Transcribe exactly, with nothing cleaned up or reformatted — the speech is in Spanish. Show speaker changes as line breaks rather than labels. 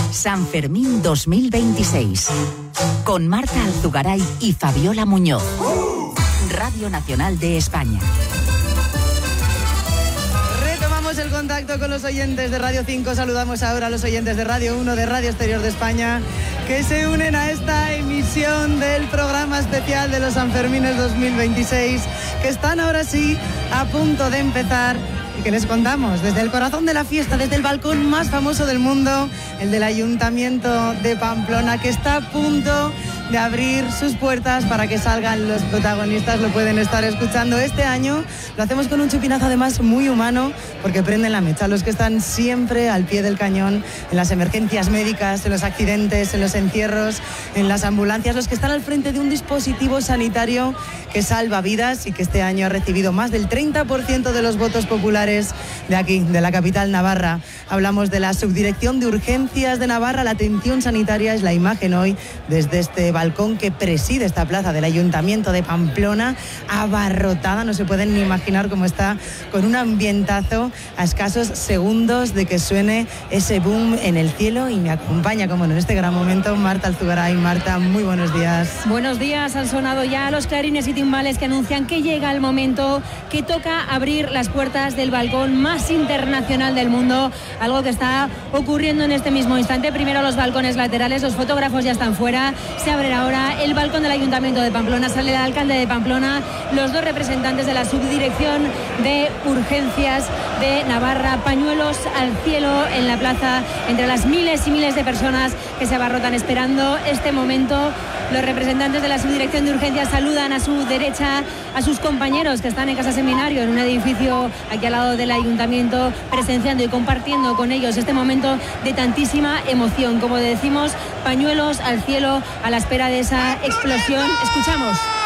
San Fermín dos mil veintiséis. Con Marta Alzugaray y Fabiola Muñoz. Radio Nacional de España.
Retomamos el contacto con los oyentes de Radio cinco. Saludamos ahora a los oyentes de Radio uno, de Radio Exterior de España, que se unen a esta emisión del programa especial de los Sanfermines dos mil veintiséis, que están ahora sí a punto de empezar. Y que les contamos desde el corazón de la fiesta, desde el balcón más famoso del mundo, el del Ayuntamiento de Pamplona, que está a punto de abrir sus puertas para que salgan los protagonistas. Lo pueden estar escuchando este año. Lo hacemos con un chupinazo además muy humano, porque prenden la mecha los que están siempre al pie del cañón, en las emergencias médicas, en los accidentes, en los encierros, en las ambulancias, los que están al frente de un dispositivo sanitario que salva vidas y que este año ha recibido más del treinta por ciento de los votos populares de aquí, de la capital navarra. Hablamos de la Subdirección de Urgencias de Navarra. La atención sanitaria es la imagen hoy desde este balcón que preside esta plaza del Ayuntamiento de Pamplona, abarrotada. No se pueden ni imaginar cómo está, con un ambientazo a escasos segundos de que suene ese boom en el cielo. Y me acompaña, como no, en este gran momento, Marta Alzugaray. Marta, muy buenos días.
Buenos días. Han sonado ya los clarines y timbales que anuncian que llega el momento, que toca abrir las puertas del balcón más internacional del mundo, algo que está ocurriendo en este mismo instante. Primero los balcones laterales, los fotógrafos ya están fuera, se abre ahora el balcón del Ayuntamiento de Pamplona, sale el alcalde de Pamplona, los dos representantes de la Subdirección de Urgencias de Navarra, pañuelos al cielo en la plaza, entre las miles y miles de personas que se abarrotan esperando este momento. Los representantes de la Subdirección de Urgencias saludan a su derecha a sus compañeros que están en Casa Seminario, en un edificio aquí al lado del Ayuntamiento, presenciando y compartiendo con ellos este momento de tantísima emoción. Como decimos, pañuelos al cielo a la espera de esa explosión. Escuchamos.